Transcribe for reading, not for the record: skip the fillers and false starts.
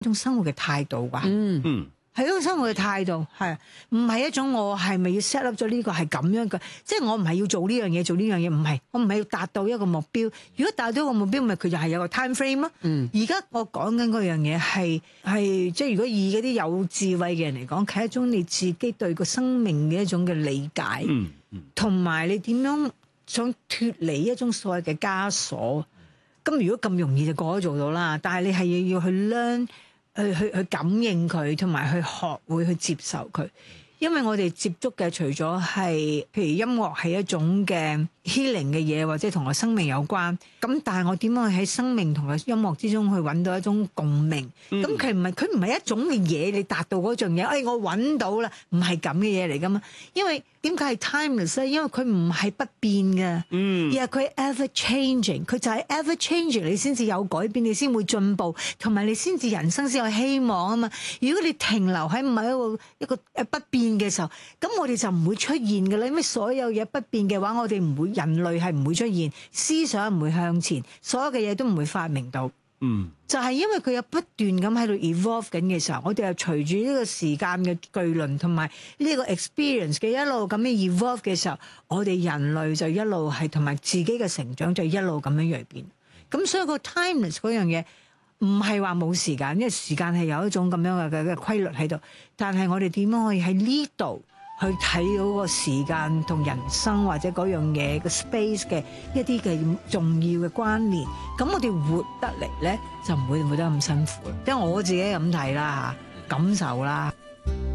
一種生活嘅態度㗎。 嗯， 係一種生活嘅態度，係唔係一種我係咪要 set up 咗呢個係咁樣嘅？即係我唔係要做呢樣嘢，做呢樣嘢唔係，我唔係要達到一個目標。如果達到一個目標，咪佢就係有個 time frame 咯。而家我講緊嗰樣嘢係即係如果以嗰啲有智慧嘅人嚟講，係一種你自己對個生命嘅一種嘅理解，同埋你點樣想脫離一種所謂嘅枷鎖。咁如果咁容易就個個做到啦，但係你係要去 learn。去感應佢，同埋去學會去接受佢。因為我哋接觸嘅除咗係，譬如音樂係一種嘅 healing 嘅嘢，或者同我生命有關。咁但係我點樣喺生命同個音樂之中去揾到一種共鳴？咁佢唔係一種嘅嘢，你達到嗰種嘢，我揾到啦，唔係咁嘅嘢嚟噶嘛。因為點解係 timeless 咧？因為佢唔係不變嘅，而係佢 ever changing。佢就係 ever changing，你先至有改變，你先會進步，同埋你先至人生先有希望啊嘛。如果你停留喺唔係一個不變嘅時候，咁我哋就唔會出現嘅啦。因為所有嘢不變嘅話，我哋唔會，人類係唔會出現，思想唔會向前，所有嘅嘢都唔會發明到。就係因為佢有不斷咁喺度 evolve 緊嘅時候，我哋又隨住呢個時間嘅巨輪同埋呢個 experience 嘅一路咁樣 evolve 嘅時候，我哋人類就一路係同埋自己嘅成長就一路咁樣躍變。咁所以個 timeless 嗰樣嘢唔係話冇時間，因為時間係有一種咁樣嘅規律喺度。但係我哋點樣可以喺呢度去睇到個時間同人生或者嗰樣嘢嘅 space 嘅一啲嘅重要嘅關聯，咁我哋活得嚟咧就唔會活得咁辛苦。因為我自己咁睇啦嚇，感受啦。